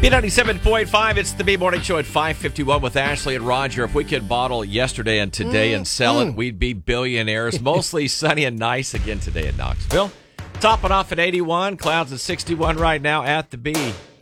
B97.5, it's the B-Morning Show at 5:51 with Ashley and Roger. If we could bottle yesterday and today and sell it, we'd be billionaires. Mostly sunny and nice again today in Knoxville. Topping off at 81, clouds at 61 right now at the B.